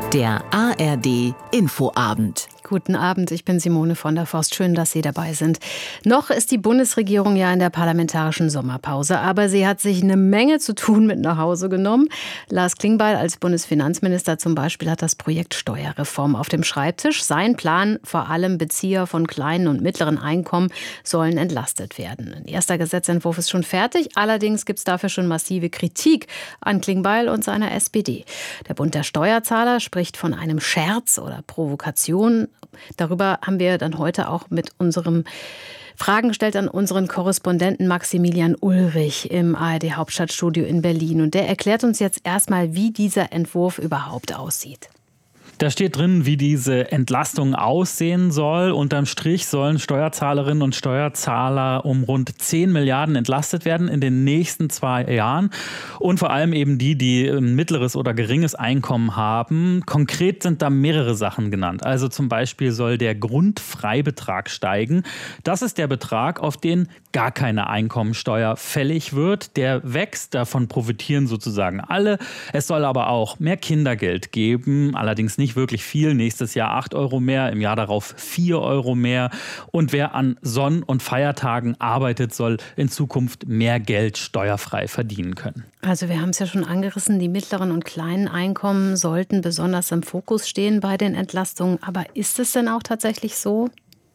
Der ARD Infoabend. Guten Abend, ich bin Simone von der Forst. Schön, dass Sie dabei sind. Noch ist die Bundesregierung ja in der parlamentarischen Sommerpause, aber sie hat sich eine Menge zu tun mit nach Hause genommen. Lars Klingbeil als Bundesfinanzminister zum Beispiel hat das Projekt Steuerreform auf dem Schreibtisch. Sein Plan, vor allem Bezieher von kleinen und mittleren Einkommen sollen entlastet werden. Ein erster Gesetzentwurf ist schon fertig, allerdings gibt es dafür schon massive Kritik an Klingbeil und seiner SPD. Der Bund der Steuerzahler spricht von einem Scherz oder Provokation. Darüber haben wir dann heute auch mit unserem Fragen gestellt an unseren Korrespondenten Maximilian Ulrich im ARD Hauptstadtstudio in Berlin. Und der erklärt uns jetzt erstmal, wie dieser Entwurf überhaupt aussieht. Da steht drin, wie diese Entlastung aussehen soll. Unterm Strich sollen Steuerzahlerinnen und Steuerzahler um rund 10 Milliarden entlastet werden in den nächsten 2 Jahren. Und vor allem eben die ein mittleres oder geringes Einkommen haben. Konkret sind da mehrere Sachen genannt. Also zum Beispiel soll der Grundfreibetrag steigen. Das ist der Betrag, auf den gar keine Einkommensteuer fällig wird. Der wächst, davon profitieren sozusagen alle. Es soll aber auch mehr Kindergeld geben, allerdings nicht wirklich viel. Nächstes Jahr 8 Euro mehr, im Jahr darauf 4 Euro mehr. Und wer an Sonn- und Feiertagen arbeitet, soll in Zukunft mehr Geld steuerfrei verdienen können. Also wir haben es ja schon angerissen, die mittleren und kleinen Einkommen sollten besonders im Fokus stehen bei den Entlastungen. Aber ist es denn auch tatsächlich so?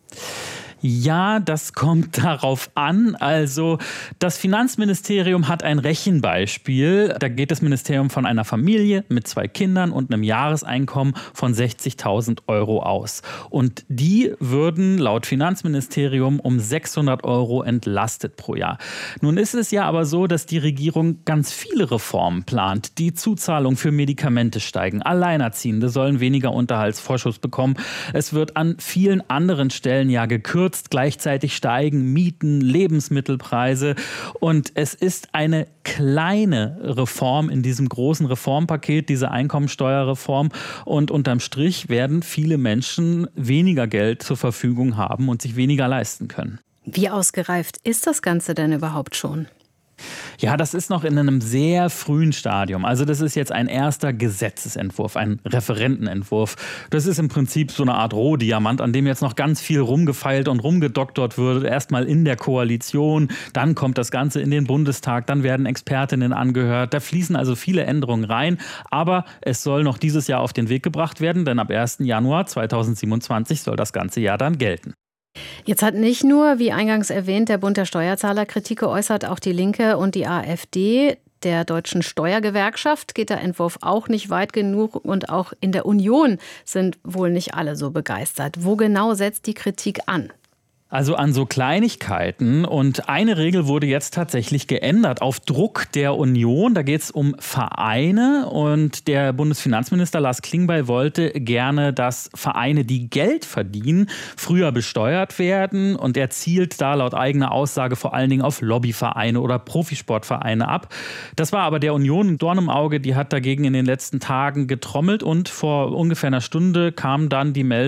Ja, das kommt darauf an. Also das Finanzministerium hat ein Rechenbeispiel. Da geht das Ministerium von einer Familie mit 2 Kindern und einem Jahreseinkommen von 60.000 Euro aus. Und die würden laut Finanzministerium um 600 Euro entlastet pro Jahr. Nun ist es ja aber so, dass die Regierung ganz viele Reformen plant. Die Zuzahlung für Medikamente steigen. Alleinerziehende sollen weniger Unterhaltsvorschuss bekommen. Es wird an vielen anderen Stellen ja gekürzt. Gleichzeitig steigen Mieten, Lebensmittelpreise und es ist eine kleine Reform in diesem großen Reformpaket, diese Einkommensteuerreform, und unterm Strich werden viele Menschen weniger Geld zur Verfügung haben und sich weniger leisten können. Wie ausgereift ist das Ganze denn überhaupt schon? Ja, das ist noch in einem sehr frühen Stadium. Also das ist jetzt ein erster Gesetzesentwurf, ein Referentenentwurf. Das ist im Prinzip so eine Art Rohdiamant, an dem jetzt noch ganz viel rumgefeilt und rumgedoktert wird. Erstmal in der Koalition, dann kommt das Ganze in den Bundestag, dann werden Expertinnen angehört. Da fließen also viele Änderungen rein. Aber es soll noch dieses Jahr auf den Weg gebracht werden, denn ab 1. Januar 2027 soll das ganze Jahr dann gelten. Jetzt hat nicht nur, wie eingangs erwähnt, der Bund der Steuerzahler Kritik geäußert, auch die Linke und die AfD. Der Deutschen Steuergewerkschaft geht der Entwurf auch nicht weit genug und auch in der Union sind wohl nicht alle so begeistert. Wo genau setzt die Kritik an? Also an so Kleinigkeiten, und eine Regel wurde jetzt tatsächlich geändert auf Druck der Union. Da geht es um Vereine und der Bundesfinanzminister Lars Klingbeil wollte gerne, dass Vereine, die Geld verdienen, früher besteuert werden, und er zielt da laut eigener Aussage vor allen Dingen auf Lobbyvereine oder Profisportvereine ab. Das war aber der Union ein Dorn im Auge, die hat dagegen in den letzten Tagen getrommelt und vor ungefähr einer Stunde kam dann die Meldung,